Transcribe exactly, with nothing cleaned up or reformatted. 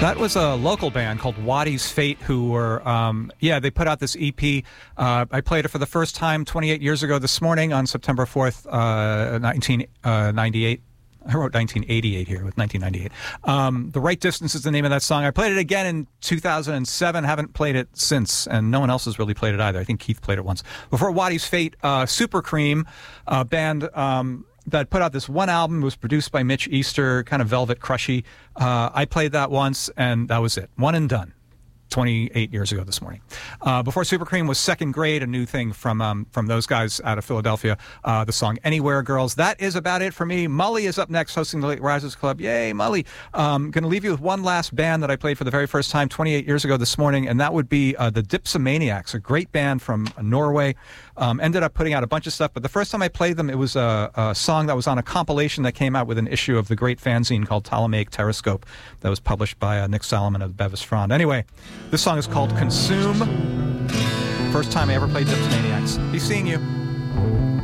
That was a local band called Waddy's Fate who were, um, yeah, they put out this E P. Uh, I played it for the first time twenty-eight years ago this morning on September fourth, uh, nineteen ninety-eight. I wrote nineteen eighty-eight here with nineteen ninety-eight. Um, The Right Distance is the name of that song. I played it again in two thousand seven. Haven't played it since, and no one else has really played it either. I think Keith played it once. Before Waddy's Fate, uh, Super Cream, a band um, that put out this one album. It was produced by Mitch Easter, kind of velvet crushy. Uh, I played that once, and that was it. One and done. twenty-eight years ago this morning. Uh, before Super Cream was Second Grade, a new thing from um, from those guys out of Philadelphia. Uh, the song Anywhere Girls. That is about it for me. Mully is up next, hosting the Late Risers Club. Yay, Mully. Um, going to leave you with one last band that I played for the very first time twenty-eight years ago this morning, and that would be uh, the Dipsomaniacs, a great band from Norway. Um, ended up putting out a bunch of stuff, but the first time I played them, it was a, a song that was on a compilation that came out with an issue of the great fanzine called Ptolemaic Terrascope that was published by uh, Nick Solomon of Bevis Frond. Anyway, this song is called Consume. First time I ever played Dipsomaniacs. Be seeing you.